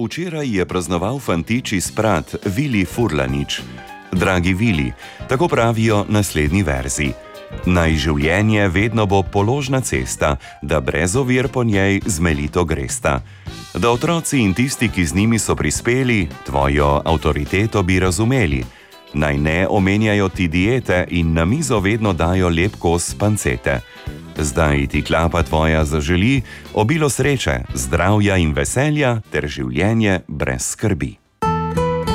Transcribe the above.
Včeraj je praznoval fantič iz Prat, Vili Furlanič. Dragi Vili, tako pravijo naslednji verzi. Naj življenje vedno bo položna cesta, da brez ovir po njej zmelito gresta. Da otroci in tisti, ki z njimi so prispeli, tvojo avtoriteto bi razumeli. Naj ne omenjajo ti diete in na mizo vedno dajo lep kos pancete. Zdaj ti klapa tvoja zaželi obilo sreče, zdravja in veselja ter življenje brez skrbi.